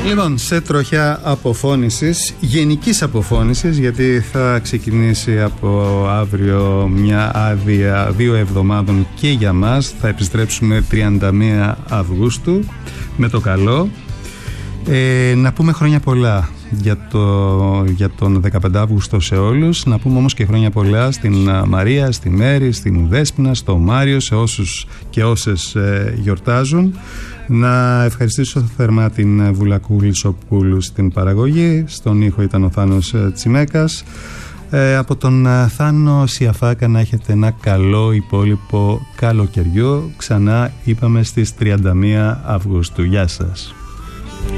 Λοιπόν, σε τροχιά αποφώνησης, γενικής αποφώνησης, γιατί θα ξεκινήσει από αύριο μια άδεια 2 εβδομάδων και για μας. Θα επιστρέψουμε 31 Αυγούστου με το καλό. Να πούμε χρόνια πολλά για τον 15 Αύγουστο σε όλους. Να πούμε όμως και χρόνια πολλά στην Μαρία, στη Μέρη, στην Δέσποινα, στο Μάριο, σε όσους και όσες γιορτάζουν. Να ευχαριστήσω θερμά την Βουλακού Λισοπούλου στην παραγωγή. Στον ήχο ήταν ο Θάνος Τσιμέκας. Από τον Θάνο Σιαφάκα να έχετε ένα καλό υπόλοιπο καλοκαιριό. Ξανά είπαμε στις 31 Αυγούστου. Γεια σας.